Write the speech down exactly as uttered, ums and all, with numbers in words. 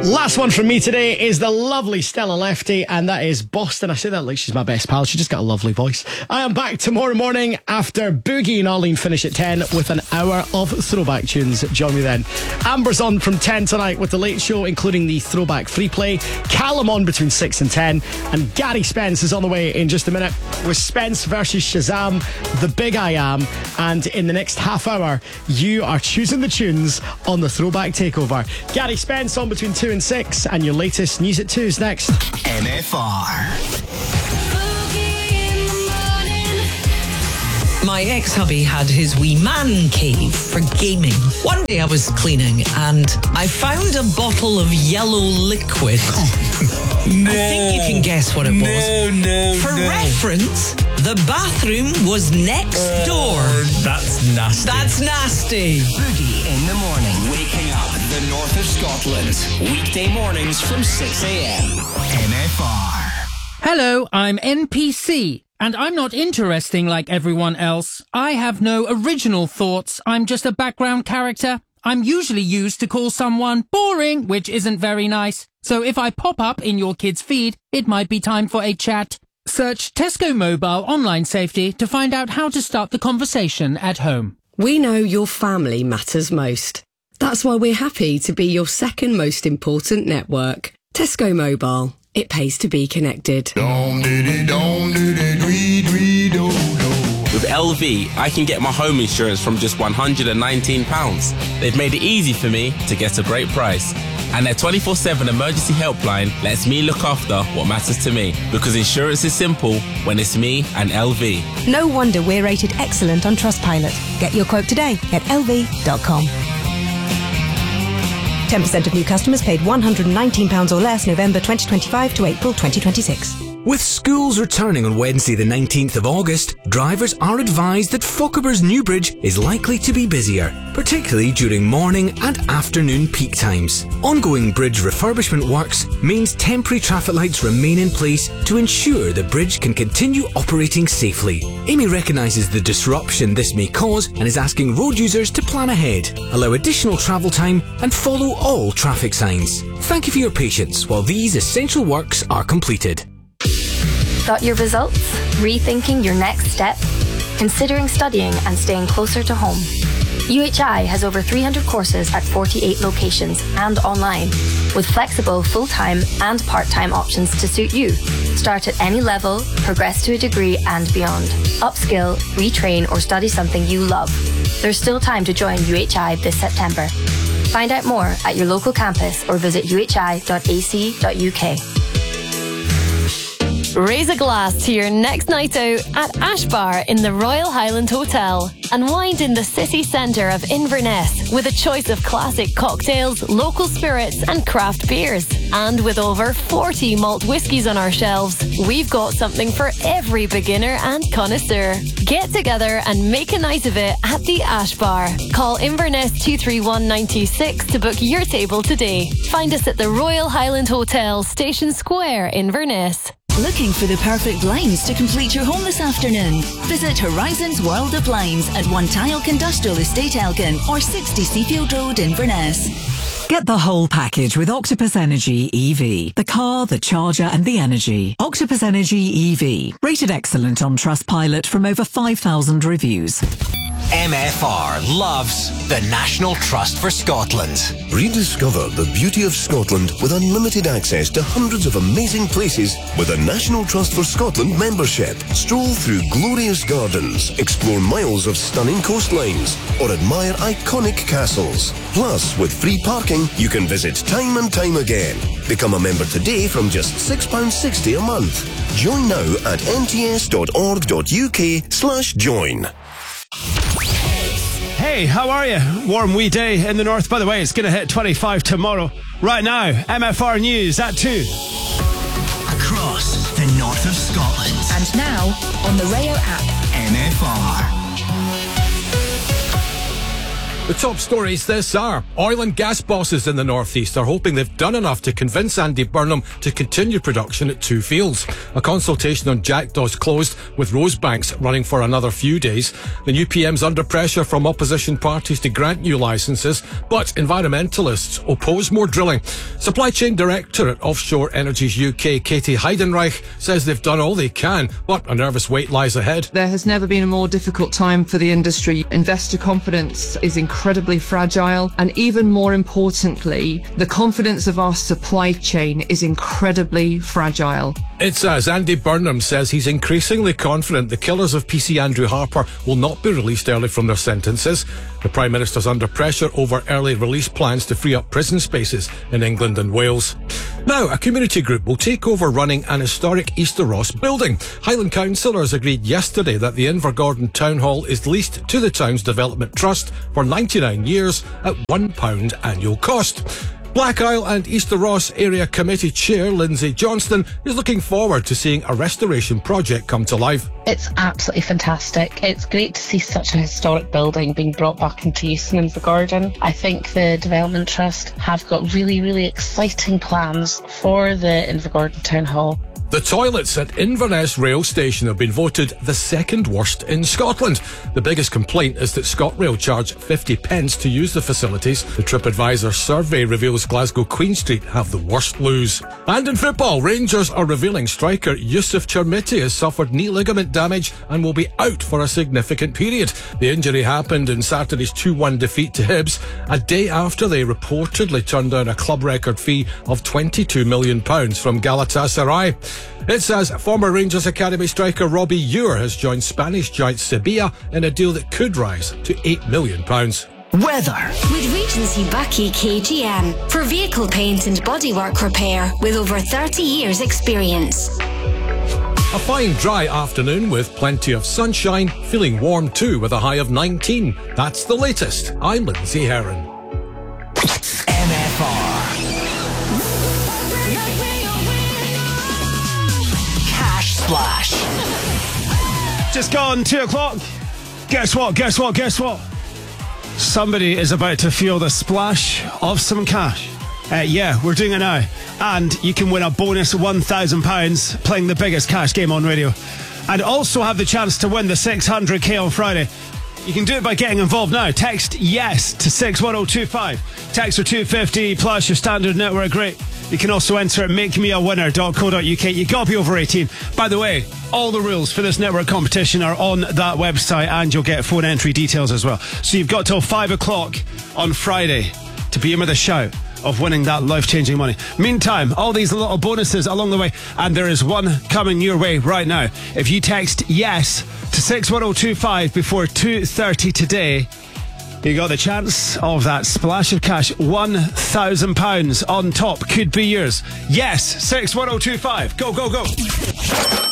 Last one from me today is the lovely Stella Lefty, and that is Boston. I say that like she's my best pal. She just got a lovely voice. I am back tomorrow morning after Boogie and Arlene finish at ten with an hour of throwback tunes. Join me then. Amber's on from ten tonight with the Late Show, including the throwback free play. Callum on between six and ten. And Gary Spence is on the way in just a minute with Spence versus Shazam, The Big I Am. And in the next half hour, you are choosing the tunes on the Throwback Takeover. Gary Spence on between two and six, and your latest News at two is next. M F R. My ex-hubby had his wee man cave for gaming. One day I was cleaning and I found a bottle of yellow liquid. No. I think you can guess what it was. No, no, For no. reference, the bathroom was next Uh, door. That's nasty. That's nasty. Boogie in the morning. Waking up the north of Scotland. Weekday mornings from six a.m. M F R. Hello, I'm N P C, and I'm not interesting like everyone else. I have no original thoughts. I'm just a background character. I'm usually used to call someone boring, which isn't very nice. So if I pop up in your kid's feed, it might be time for a chat. Search Tesco Mobile Online Safety to find out how to start the conversation at home. We know your family matters most. That's why we're happy to be your second most important network. Tesco Mobile. It pays to be connected. With L V, I can get my home insurance from just one hundred nineteen pounds. They've made it easy for me to get a great price. And their twenty-four seven emergency helpline lets me look after what matters to me. Because insurance is simple when it's me and L V. No wonder we're rated excellent on Trustpilot. Get your quote today at L V dot com. ten percent of new customers paid one hundred nineteen pounds or less November twenty twenty-five to April twenty twenty-six. With schools returning on Wednesday the nineteenth of August, drivers are advised that Fochabers Newbridge is likely to be busier, particularly during morning and afternoon peak times. Ongoing bridge refurbishment works means temporary traffic lights remain in place to ensure the bridge can continue operating safely. Amy recognises the disruption this may cause and is asking road users to plan ahead, allow additional travel time and follow all traffic signs. Thank you for your patience while these essential works are completed. Got your results? Rethinking your next step? Considering studying and staying closer to home? U H I has over three hundred courses at forty-eight locations and online, with flexible full-time and part-time options to suit you. Start at any level, progress to a degree and beyond. Upskill, retrain or study something you love. There's still time to join U H I this September. Find out more at your local campus or visit u h i dot a c dot u k. Raise a glass to your next night out at Ash Bar in the Royal Highland Hotel. Unwind in the city centre of Inverness with a choice of classic cocktails, local spirits and craft beers. And with over forty malt whiskies on our shelves, we've got something for every beginner and connoisseur. Get together and make a night of it at the Ash Bar. Call Inverness two three one nine two six to book your table today. Find us at the Royal Highland Hotel, Station Square, Inverness. Looking for the perfect blinds to complete your home this afternoon? Visit Horizons World of Blinds at One Tyalk Industrial Estate Elgin or sixty Seafield Road, Inverness. Get the whole package with Octopus Energy E V. The car, the charger and the energy. Octopus Energy E V. Rated excellent on Trustpilot from over five thousand reviews. M F R loves the National Trust for Scotland. Rediscover the beauty of Scotland with unlimited access to hundreds of amazing places with a National Trust for Scotland membership. Stroll through glorious gardens, explore miles of stunning coastlines, or admire iconic castles. Plus, with free parking, you can visit time and time again. Become a member today from just six pounds sixty a month. Join now at n t s dot org dot u k slash join. Hey, how are you? Warm wee day in the north. By the way, it's going to hit twenty-five tomorrow. Right now, M F R News at two. Across the north of Scotland. And now, on the Rayo app. M F R. The top stories this hour. Oil and gas bosses in the northeast are hoping they've done enough to convince Andy Burnham to continue production at two fields. A consultation on Jackdaw's closed, with Rosebanks running for another few days. The new P M's under pressure from opposition parties to grant new licences, but environmentalists oppose more drilling. Supply Chain Director at Offshore Energies U K, Katie Heidenreich, says they've done all they can, but a nervous wait lies ahead. There has never been a more difficult time for the industry. Investor confidence is incredibly fragile, and even more importantly, the confidence of our supply chain is incredibly fragile. It's as Andy Burnham says he's increasingly confident the killers of P C Andrew Harper will not be released early from their sentences. The Prime Minister's under pressure over early release plans to free up prison spaces in England and Wales. Now, a community group will take over running an historic Easter Ross building. Highland councillors agreed yesterday that the Invergordon Town Hall is leased to the town's development trust for ninety-nine years at one pound annual cost. Black Isle and Easter Ross Area Committee Chair Lindsay Johnston is looking forward to seeing a restoration project come to life. It's absolutely fantastic. It's great to see such a historic building being brought back into use in Invergordon. I think the Development Trust have got really, really exciting plans for the Invergordon Town Hall. The toilets at Inverness Rail Station have been voted the second worst in Scotland. The biggest complaint is that ScotRail charge fifty pence to use the facilities. The TripAdvisor survey reveals Glasgow Queen Street have the worst loos. And in football, Rangers are revealing striker Yusuf Chermiti has suffered knee ligament damage and will be out for a significant period. The injury happened in Saturday's two one defeat to Hibs, a day after they reportedly turned down a club record fee of twenty-two million pounds from Galatasaray. It says former Rangers Academy striker Robbie Ewer has joined Spanish giant Sevilla in a deal that could rise to eight million pounds. Weather. With Regency Bucky K G M for vehicle paint and bodywork repair with over thirty years experience. A fine dry afternoon with plenty of sunshine, feeling warm too with a high of nineteen. That's the latest. I'm Lindsay Heron. M F R. Cash Splash. Just gone two o'clock. Guess what? Guess what? Guess what? Somebody is about to feel the splash of some cash. Uh, yeah, we're doing it now. And you can win a bonus one thousand pounds playing the biggest cash game on radio. And also have the chance to win the six hundred k on Friday. You can do it by getting involved now. Text YES to six one oh two five. Text for two fifty plus your standard network rate. You can also enter at make me a winner dot co dot uk. You got to be over eighteen. By the way, all the rules for this network competition are on that website, and you'll get phone entry details as well. So you've got till five o'clock on Friday to be in with a shout of winning that life-changing money. Meantime, all these little bonuses along the way, and there is one coming your way right now. If you text YES to six one oh two five before two thirty today, you got the chance of that splash of cash. one thousand pounds on top could be yours. Yes, six one oh two five. Go, go, go.